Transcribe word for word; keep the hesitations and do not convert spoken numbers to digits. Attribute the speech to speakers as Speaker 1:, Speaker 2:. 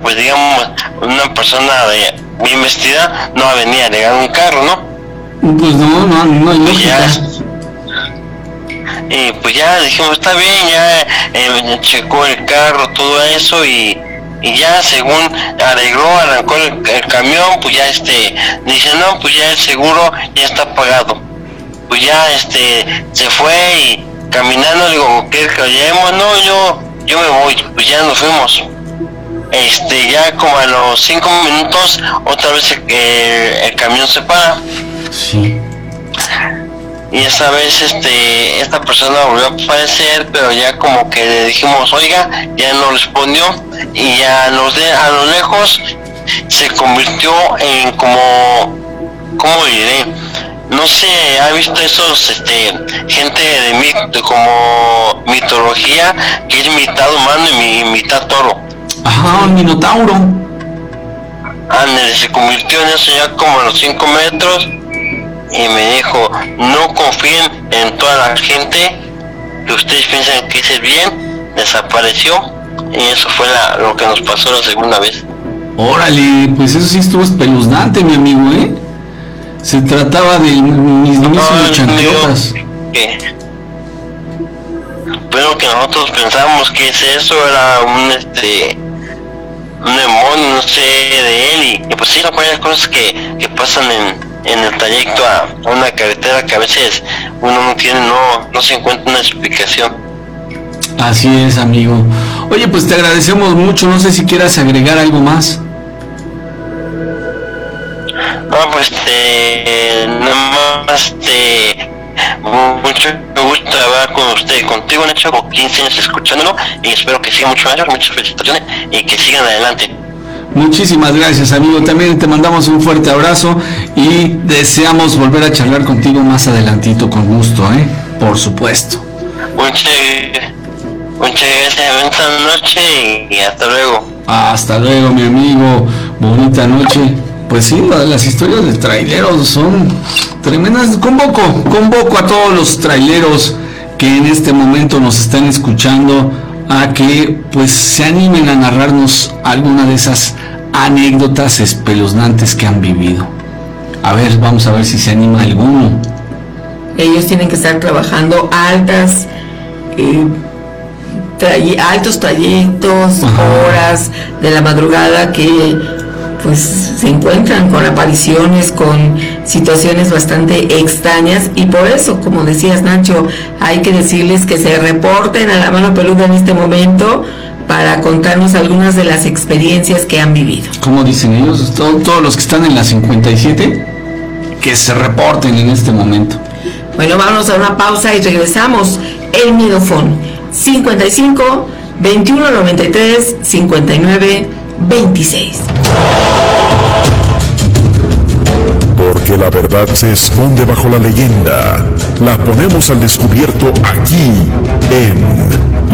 Speaker 1: pues digamos, una persona de, bien vestida no va a venir a negar un carro, ¿no?
Speaker 2: Pues no, no, no hay lógica.
Speaker 1: Y pues ya dijimos, está bien, ya eh, checó el carro, todo eso, y, y ya según arregló, arrancó el, el camión, pues ya este, dice, no, pues ya el seguro ya está pagado. Pues ya este, se fue y caminando, digo, ¿qué que lo llevemos? No, yo, yo me voy, pues ya nos fuimos. Este, ya como a los cinco minutos, otra vez el, el, el camión se para.
Speaker 2: Sí.
Speaker 1: Y esa vez este esta persona volvió a aparecer, pero ya como que le dijimos, oiga, ya no respondió, y ya a los de, a lo lejos se convirtió en como, ¿cómo diré? No sé, ¿ha visto esos, este, gente de, mit, de como mitología, que es mitad humano y mitad toro?
Speaker 2: Ajá, un minotauro.
Speaker 1: Ándale, se convirtió en eso ya como a los cinco metros. Y me dijo, no confíen en toda la gente que ustedes piensan que es bien, desapareció, y eso fue la, lo que nos pasó la segunda vez.
Speaker 2: Órale, pues eso sí estuvo espeluznante, mi amigo, ¿eh? Se trataba de mis mismos chancletas.
Speaker 1: Pero que nosotros pensábamos que eso era un este un demonio, no sé, de él, y, y pues sí, son varias cosas que, que pasan en en el trayecto a una carretera que a veces uno no tiene, no, no se encuentra una explicación.
Speaker 2: Así es, amigo. Oye, pues te agradecemos mucho, no sé si quieras agregar algo más.
Speaker 1: No, pues este, nada más, este, mucho gusto hablar con usted, contigo, Nacho, con quince años escuchándolo, y espero que sigan muchos años, muchas felicitaciones, y que sigan adelante.
Speaker 2: Muchísimas gracias, amigo. También te mandamos un fuerte abrazo y deseamos volver a charlar contigo más adelantito, con gusto, ¿eh? Por supuesto.
Speaker 1: Muchas, muchas gracias, buenas noches y hasta luego.
Speaker 2: Hasta luego, mi amigo. Bonita noche. Pues sí, las historias de traileros son tremendas. Convoco, convoco a todos los traileros que en este momento nos están escuchando a que pues se animen a narrarnos alguna de esas anécdotas espeluznantes que han vivido. A ver, vamos a ver si se anima alguno.
Speaker 3: Ellos tienen que estar trabajando altas, eh, tray- altos trayectos, Ajá. horas de la madrugada, que pues se encuentran con apariciones, con situaciones bastante extrañas, y por eso, como decías, Nacho, hay que decirles que se reporten a La Mano Peluda en este momento para contarnos algunas de las experiencias que han vivido.
Speaker 2: Como dicen ellos, todo, todos los que están en la cincuenta y siete, que se reporten en este momento.
Speaker 3: Bueno, vamos a una pausa y regresamos. El Miedofón, cincuenta y cinco, veintiuno noventa y tres, cincuenta y nueve, veintiséis.
Speaker 4: Porque la verdad se esconde bajo la leyenda. La ponemos al descubierto aquí en